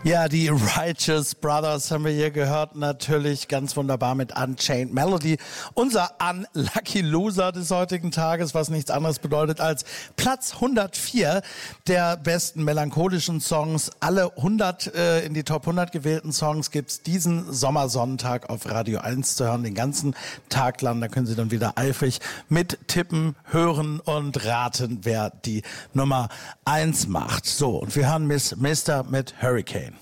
Ja, die Righteous Brothers haben wir hier gehört, natürlich ganz wunderbar mit Unchained Melody. Unser Unlucky Loser des heutigen Tages, was nichts anderes bedeutet als Platz 104 der besten melancholischen Songs. Alle 100 in die Top 100 gewählten Songs gibt's diesen Sommersonntag auf Radio 1 zu hören, den ganzen Tag lang. Da können Sie dann wieder eifrig mittippen, hören und raten, wer die Nummer 1 macht. So, und wir hören Miss Mister mit Hurricane.